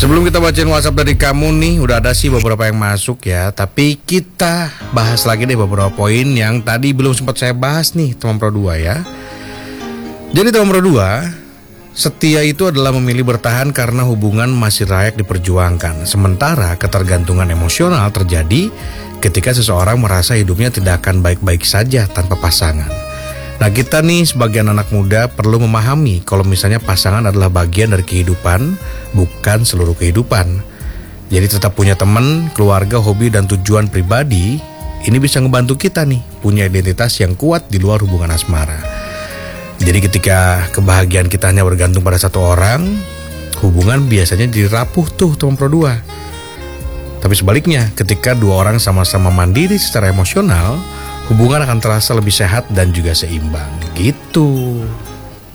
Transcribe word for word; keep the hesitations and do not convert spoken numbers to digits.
Sebelum kita bacain WhatsApp dari kamu nih, udah ada sih beberapa yang masuk ya. Tapi kita bahas lagi deh beberapa poin yang tadi belum sempat saya bahas nih, teman Pro dua ya. Jadi teman Pro dua, setia itu adalah memilih bertahan karena hubungan masih layak diperjuangkan. Sementara ketergantungan emosional terjadi ketika seseorang merasa hidupnya tidak akan baik-baik saja tanpa pasangan. Nah, kita nih sebagai anak muda perlu memahami kalau misalnya pasangan adalah bagian dari kehidupan, bukan seluruh kehidupan. Jadi tetap punya teman, keluarga, hobi, dan tujuan pribadi. Ini bisa ngebantu kita nih punya identitas yang kuat di luar hubungan asmara. Jadi ketika kebahagiaan kita hanya bergantung pada satu orang, hubungan biasanya jadi rapuh tuh teman Pro dua. Tapi sebaliknya, ketika dua orang sama-sama mandiri secara emosional, hubungan akan terasa lebih sehat dan juga seimbang gitu.